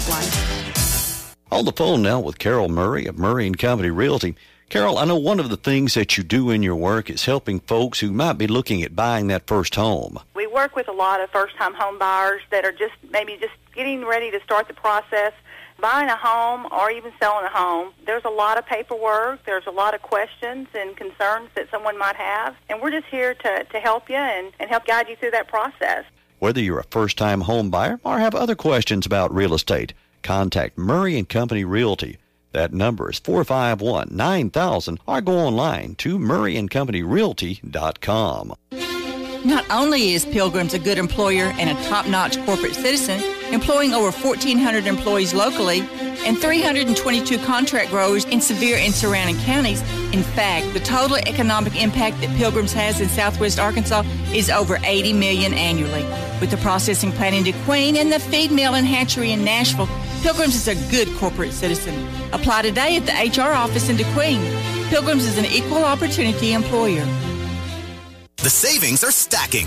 Helpline. On the phone now with Carol Murray of Murray & Company Realty. Carol, I know one of the things that you do in your work is helping folks who might be looking at buying that first home. We work with a lot of first-time home buyers that are just getting ready to start the process, buying a home or even selling a home. There's a lot of paperwork. There's a lot of questions and concerns that someone might have, and we're just here to help you and help guide you through that process. Whether you're a first-time home buyer or have other questions about real estate, contact Murray & Company Realty. That number is 451-9000 or go online to murrayandcompanyrealty.com. Not only is Pilgrim's a good employer and a top-notch corporate citizen, employing over 1,400 employees locally and 322 contract growers in Sevier and surrounding counties. In fact, the total economic impact that Pilgrim's has in southwest Arkansas is over $80 million annually. With the processing plant in DeQueen and the feed mill and hatchery in Nashville, Pilgrim's is a good corporate citizen. Apply today at the HR office in DeQueen. Pilgrim's is an equal opportunity employer. The savings are stacking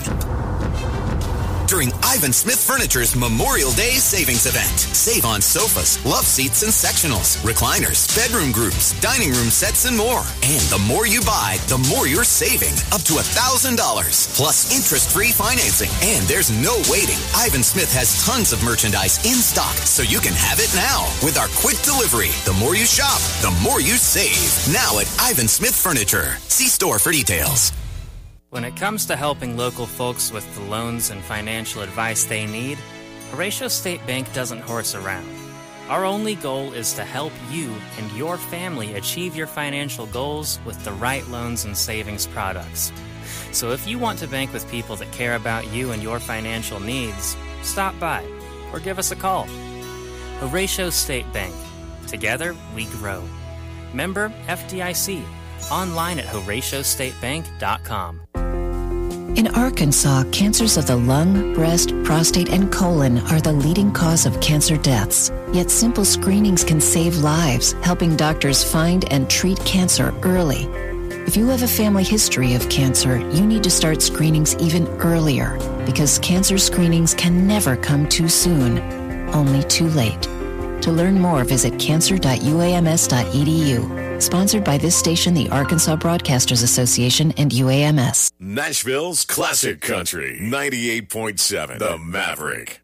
during Ivan Smith Furniture's Memorial Day savings event. Save on sofas, love seats and sectionals, recliners, bedroom groups, dining room sets, and more. And the more you buy, the more you're saving. Up to $1,000. Plus interest-free financing. And there's no waiting. Ivan Smith has tons of merchandise in stock, so you can have it now. With our quick delivery, the more you shop, the more you save. Now at Ivan Smith Furniture. See store for details. When it comes to helping local folks with the loans and financial advice they need, Horatio State Bank doesn't horse around. Our only goal is to help you and your family achieve your financial goals with the right loans and savings products. So if you want to bank with people that care about you and your financial needs, stop by or give us a call. Horatio State Bank. Together, we grow. Member FDIC. Online at HoratioStateBank.com. In Arkansas, cancers of the lung, breast, prostate, and colon are the leading cause of cancer deaths. Yet simple screenings can save lives, helping doctors find and treat cancer early. If you have a family history of cancer, you need to start screenings even earlier, because cancer screenings can never come too soon, only too late. To learn more, visit cancer.uams.edu. Sponsored by this station, the Arkansas Broadcasters Association, and UAMS. Nashville's Classic Country, 98.7, The Maverick.